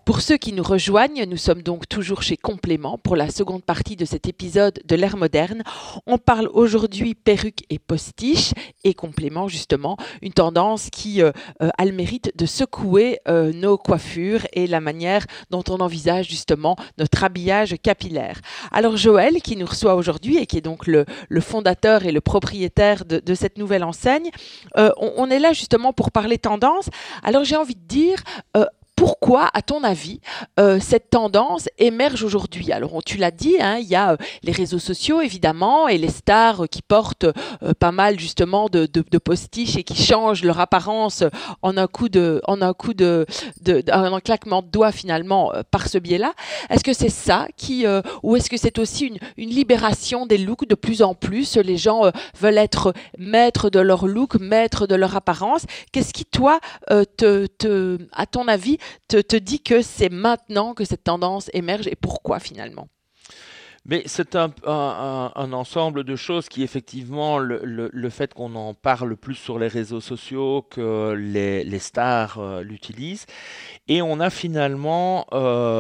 Pour ceux qui nous rejoignent, nous sommes donc toujours chez Complément pour la seconde partie de cet épisode de l'ère moderne. On parle aujourd'hui perruque et postiche et complément justement, une tendance qui a le mérite de secouer nos coiffures et la manière dont on envisage justement notre habillage capillaire. Alors Joël, qui nous reçoit aujourd'hui et qui est donc le fondateur et le propriétaire de cette nouvelle enseigne, on est là justement pour parler tendance. Alors j'ai envie de dire, pourquoi, à ton avis, cette tendance émerge aujourd'hui? Alors, tu l'as dit, hein, il y a les réseaux sociaux, évidemment, et les stars qui portent pas mal, justement, de postiches et qui changent leur apparence en un claquement de doigts, finalement, par ce biais-là. Est-ce que c'est ça ou est-ce que c'est aussi une libération des looks de plus en plus? Les gens veulent être maîtres de leur look, maîtres de leur apparence. Qu'est-ce qui, toi, à ton avis, te dit que c'est maintenant que cette tendance émerge et pourquoi finalement? Mais c'est un ensemble de choses qui, effectivement, le fait qu'on en parle plus sur les réseaux sociaux, que les stars l'utilisent, et on a finalement